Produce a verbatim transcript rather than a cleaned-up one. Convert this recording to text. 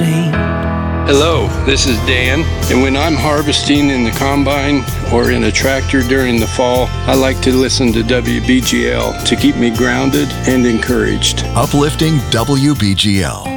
unashamed. Hello, this is Dan, and when I'm harvesting in the combine or in a tractor during the fall, I like to listen to W B G L to keep me grounded and encouraged. Uplifting W B G L.